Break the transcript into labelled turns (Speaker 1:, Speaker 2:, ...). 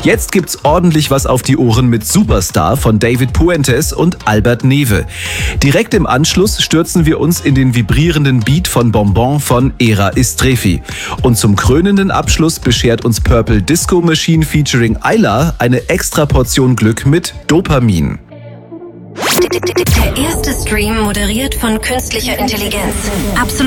Speaker 1: Jetzt gibt's ordentlich was auf die Ohren mit Superstar von David Puentes und Albert Neve. Direkt im Anschluss stürzen wir uns in den vibrierenden Beat von Bonbon von Era Istrefi. Und zum krönenden Abschluss beschert uns Purple Disco Machine featuring Ayla eine extra Portion Glück mit Dopamin.
Speaker 2: Der erste Stream moderiert von künstlicher Intelligenz. Absolut